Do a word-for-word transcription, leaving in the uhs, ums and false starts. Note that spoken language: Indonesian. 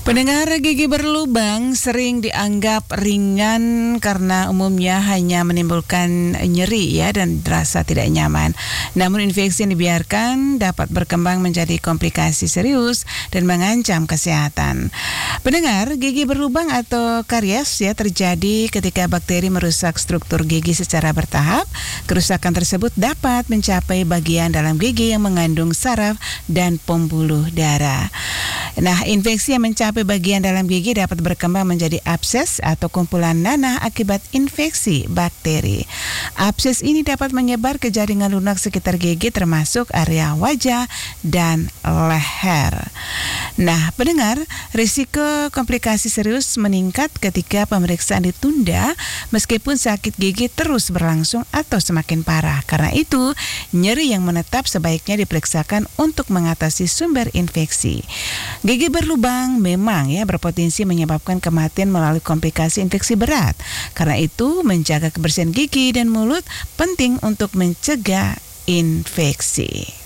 Pendengar, gigi berlubang sering dianggap ringan karena umumnya hanya menimbulkan nyeri ya dan terasa tidak nyaman. Namun infeksi yang dibiarkan dapat berkembang menjadi komplikasi serius dan mengancam kesehatan. Pendengar, gigi berlubang atau karies ya terjadi ketika bakteri merusak struktur gigi secara bertahap. Kerusakan tersebut dapat mencapai bagian dalam gigi yang mengandung saraf dan pembuluh darah. Nah, infeksi yang mencapai bagian dalam gigi dapat berkembang menjadi abses atau kumpulan nanah akibat infeksi bakteri. Abses ini dapat menyebar ke jaringan lunak sekitar gigi termasuk area wajah dan leher. Nah, pendengar, risiko komplikasi serius meningkat ketika pemeriksaan ditunda meskipun sakit gigi terus berlangsung atau semakin parah. Karena itu, nyeri yang menetap sebaiknya diperiksakan untuk mengatasi sumber infeksi. Gigi berlubang memang ya berpotensi menyebabkan kematian melalui komplikasi infeksi berat. Karena itu, menjaga kebersihan gigi dan mulut penting untuk mencegah infeksi.